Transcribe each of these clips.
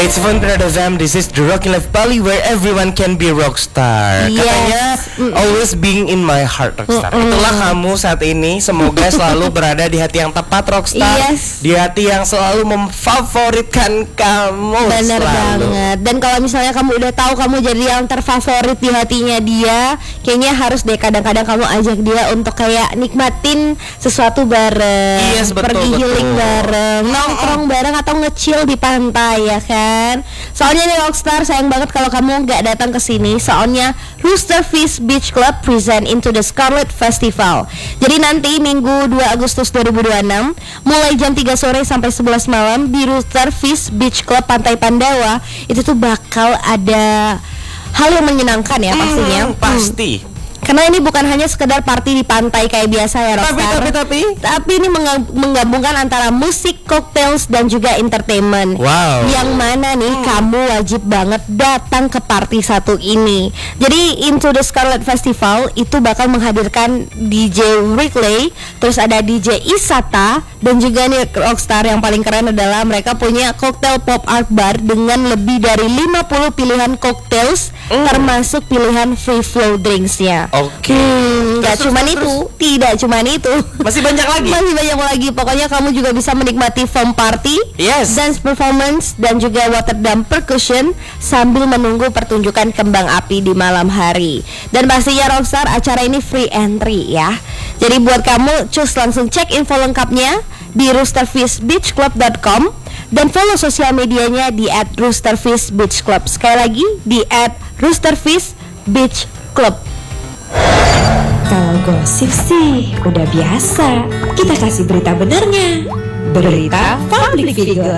It's fun period of them. This is the Rockin' Life Bali where everyone can be rockstar. Yes. Katanya always being in my heart rockstar. Itulah kamu saat ini. Semoga selalu berada di hati yang tepat rockstar. Yes. Di hati yang selalu memfavoritkan kamu. Bener selalu. banget. Dan kalau misalnya kamu udah tahu kamu jadi yang terfavorit di hatinya dia, kayaknya harus deh kadang-kadang kamu ajak dia untuk kayak nikmatin sesuatu bareng. Yes, betul, pergi betul. healing bareng, nongkrong bareng atau nge-chill di pantai ya kan. Soalnya nih Rockstar, sayang banget kalau kamu nggak datang ke sini. Soalnya Rooster Fish Beach Club present Into the Scarlet Festival. Jadi nanti Minggu 2 Agustus 2026 mulai jam 3 sore sampai 11 malam di Rooster Fish Beach Club Pantai Pandawa, itu tuh bakal ada hal yang menyenangkan ya pastinya. Pasti. Karena ini bukan hanya sekedar party di pantai kayak biasa ya Rockstar. Tapi ini menggabungkan antara musik, cocktails dan juga entertainment. Wow. Yang mana nih kamu wajib banget datang ke party satu ini. Jadi Into the Scarlet Festival itu bakal menghadirkan DJ Wrigley, terus ada DJ Isata, dan juga nih Rockstar yang paling keren adalah mereka punya cocktail pop art bar dengan lebih dari 50 pilihan cocktails termasuk pilihan free flow drinksnya. Oke. Gak cuman itu, tidak cuman itu. Masih banyak lagi. Masih banyak lagi. Pokoknya kamu juga bisa menikmati foam party, Yes. dance performance, dan juga water drum percussion sambil menunggu pertunjukan kembang api di malam hari. Dan pastinya Rockstar, acara ini free entry ya. Jadi buat kamu cus langsung cek info lengkapnya di roosterfishbeachclub.com dan follow sosial medianya di @roosterfishbeachclub. Sekali lagi di @roosterfishbeachclub. Kalau gosip sih udah biasa, kita kasih berita benernya. Berita public figure.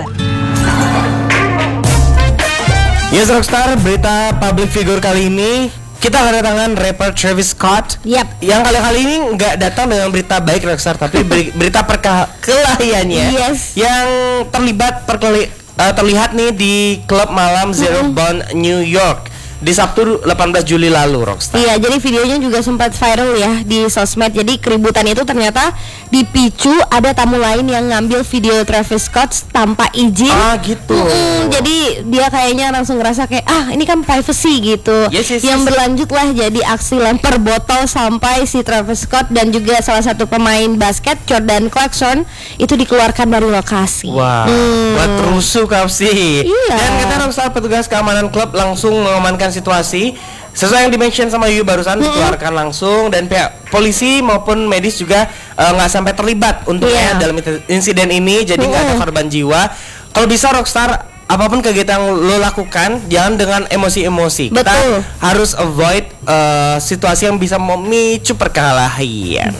Yes Rockstar, berita public figure kali ini kita kedatangan rapper Travis Scott. Yap. Yang kali ini nggak datang dengan berita baik Rockstar, tapi berita perkelahiannya Yes. yang terlihat nih di klub malam Zero Bond New York di Sabtu 18 Juli lalu Rockstar. Iya, jadi videonya juga sempat viral ya di sosmed. Jadi keributan itu ternyata dipicu ada tamu lain yang ngambil video Travis Scott tanpa izin. Ah gitu. Jadi dia kayaknya langsung ngerasa kayak ini kan privacy gitu. Yes. Yang berlanjut lah jadi aksi lempar botol sampai si Travis Scott dan juga salah satu pemain basket Jordan Clarkson itu dikeluarkan dari lokasi. Wah, buat rusuh kau sih. Iya. Dan kata Rockstar, petugas keamanan klub langsung mengamankan situasi sesuai yang dimention sama Yu barusan, dikeluarkan langsung, dan pihak polisi maupun medis juga nggak sampai terlibat untungnya dalam insiden ini, jadi nggak ada korban jiwa. Kalau bisa Rockstar, apapun kegiatan yang lo lakukan jangan dengan emosi-emosi. Betul. Kita harus avoid situasi yang bisa memicu perkelahian.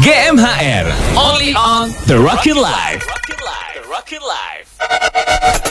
GMHR, only on The Rockin' Life.